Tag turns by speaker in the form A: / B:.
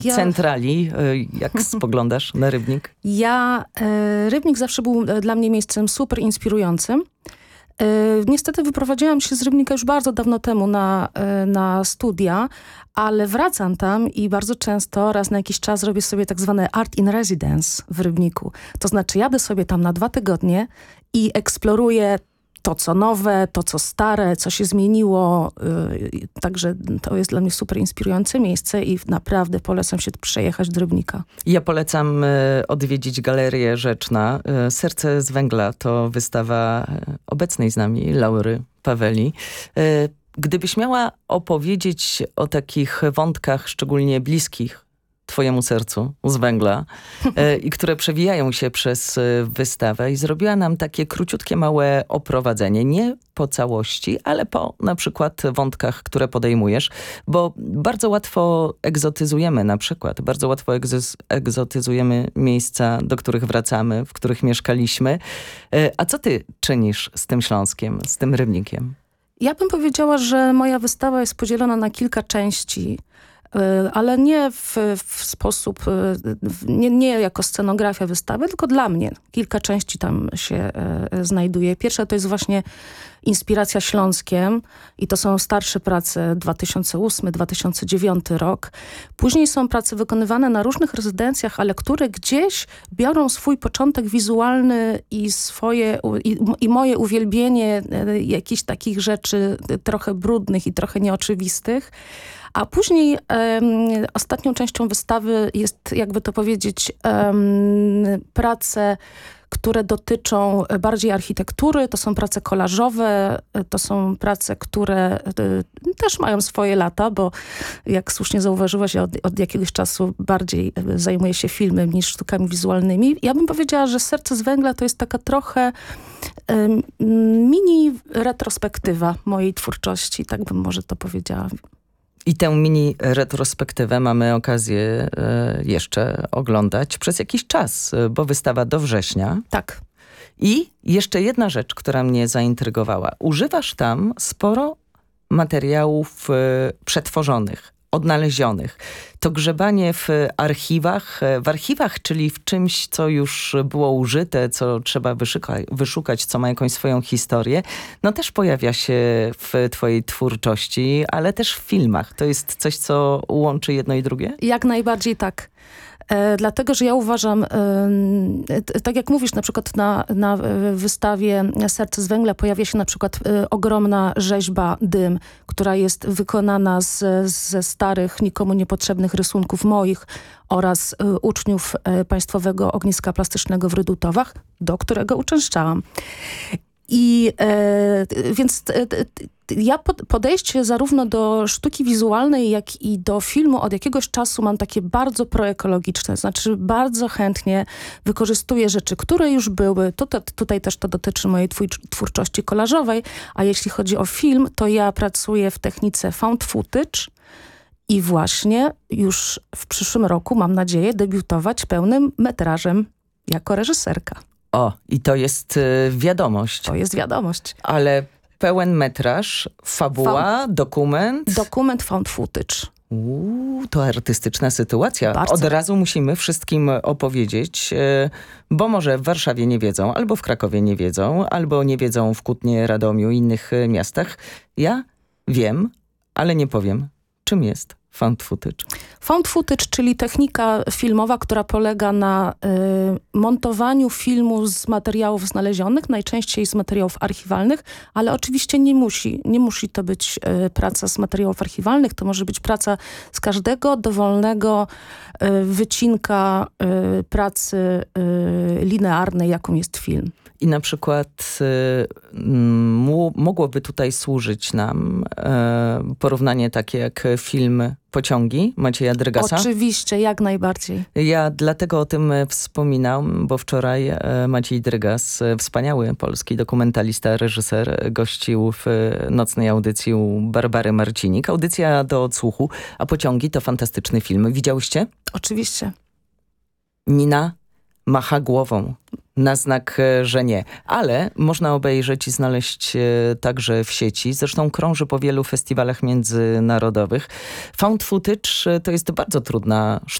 A: centrali, jak spoglądasz na Rybnik?
B: Rybnik zawsze był dla mnie miejscem super inspirującym. Niestety wyprowadziłam się z Rybnika już bardzo dawno temu na studia, ale wracam tam i bardzo często raz na jakiś czas robię sobie tak zwane art in residence w Rybniku. To znaczy jadę sobie tam na 2 tygodnie i eksploruję to, co nowe, to, co stare, co się zmieniło. Także to jest dla mnie super inspirujące miejsce i naprawdę polecam się przejechać do Rybnika.
A: Ja polecam odwiedzić Galerię Rzeczna. Serce z węgla to wystawa obecnej z nami Laury Paweli. Gdybyś miała opowiedzieć o takich wątkach szczególnie bliskich twojemu sercu z węgla i które przewijają się przez wystawę i zrobiła nam takie króciutkie, małe oprowadzenie. Nie po całości, ale po na przykład wątkach, które podejmujesz, bo bardzo łatwo egzotyzujemy na przykład, bardzo łatwo egzotyzujemy miejsca, do których wracamy, w których mieszkaliśmy. A co ty czynisz z tym Śląskiem, z tym Rybnikiem?
B: Ja bym powiedziała, że moja wystawa jest podzielona na kilka części, ale nie w sposób, nie jako scenografia wystawy, tylko dla mnie. Kilka części tam się znajduje. Pierwsza to jest właśnie inspiracja Śląskiem i to są starsze prace 2008-2009 rok. Później są prace wykonywane na różnych rezydencjach, ale które gdzieś biorą swój początek wizualny i moje uwielbienie jakichś takich rzeczy trochę brudnych i trochę nieoczywistych. A później ostatnią częścią wystawy jest, jakby to powiedzieć, prace, które dotyczą bardziej architektury. To są prace kolażowe, to są prace, które też mają swoje lata, bo jak słusznie zauważyłaś, ja od jakiegoś czasu bardziej zajmuję się filmem niż sztukami wizualnymi. Ja bym powiedziała, że Serce z węgla to jest taka trochę mini retrospektywa mojej twórczości, tak bym może to powiedziała.
A: I tę mini retrospektywę mamy okazję jeszcze oglądać przez jakiś czas, bo wystawa do września.
B: Tak.
A: I jeszcze jedna rzecz, która mnie zaintrygowała. Używasz tam sporo materiałów przetworzonych, odnalezionych. To grzebanie w archiwach, czyli w czymś, co już było użyte, co trzeba wyszukać, co ma jakąś swoją historię, no też pojawia się w twojej twórczości, ale też w filmach. To jest coś, co łączy jedno i drugie?
B: Jak najbardziej tak. Dlatego, że ja uważam, tak jak mówisz, na przykład na wystawie Serce z węgla pojawia się na przykład ogromna rzeźba Dym, która jest wykonana ze starych, nikomu niepotrzebnych rysunków moich oraz uczniów Państwowego Ogniska Plastycznego w Rydutowach, do którego uczęszczałam. Więc ja podejście zarówno do sztuki wizualnej, jak i do filmu od jakiegoś czasu mam takie bardzo proekologiczne. Znaczy bardzo chętnie wykorzystuję rzeczy, które już były. Tutaj też to dotyczy mojej twórczości kolażowej, a jeśli chodzi o film, to ja pracuję w technice found footage i właśnie już w przyszłym roku mam nadzieję debiutować pełnym metrażem jako reżyserka.
A: O, i to jest wiadomość.
B: To jest wiadomość.
A: Ale pełen metraż, fabuła, dokument?
B: Dokument found footage.
A: To artystyczna sytuacja.
B: Bardzo.
A: Od razu musimy wszystkim opowiedzieć, bo może w Warszawie nie wiedzą, albo w Krakowie nie wiedzą, albo nie wiedzą w Kutnie, Radomiu i innych miastach. Ja wiem, ale nie powiem, czym jest found footage.
B: Found footage, czyli technika filmowa, która polega na montowaniu filmu z materiałów znalezionych, najczęściej z materiałów archiwalnych, ale oczywiście nie musi to być praca z materiałów archiwalnych, to może być praca z każdego dowolnego wycinka pracy linearnej, jaką jest film.
A: I na przykład mogłoby tutaj służyć nam porównanie takie jak film Pociągi Macieja Drygasa?
B: Oczywiście, jak najbardziej.
A: Ja dlatego o tym wspominam, bo wczoraj Maciej Drygas, wspaniały polski dokumentalista, reżyser, gościł w nocnej audycji u Barbary Marcinik. Audycja do odsłuchu, a Pociągi to fantastyczny film. Widziałyście?
B: Oczywiście.
A: Nina macha głową na znak, że nie. Ale można obejrzeć i znaleźć także w sieci. Zresztą krąży po wielu festiwalach międzynarodowych. Found footage to jest bardzo trudna